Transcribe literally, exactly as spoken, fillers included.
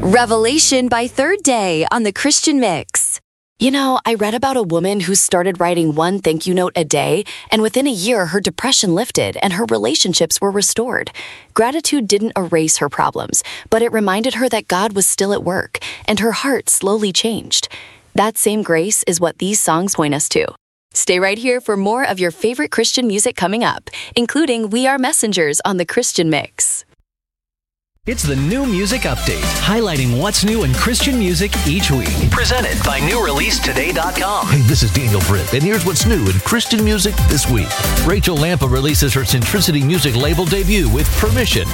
Revelation by Third Day on the Christian Mix. You know, I read about a woman who started writing one thank you note a day, and within a year, her depression lifted and her relationships were restored. Gratitude didn't erase her problems, but it reminded her that God was still at work, and her heart slowly changed. That same grace is what these songs point us to. Stay right here for more of your favorite Christian music coming up, including We Are Messengers on the Christian Mix. It's the New Music Update, highlighting what's new in Christian music each week. Presented by new release today dot com. Hey, this is Daniel Britt, and here's what's new in Christian music this week. Rachel Lampa releases her Centricity Music label debut with Permission.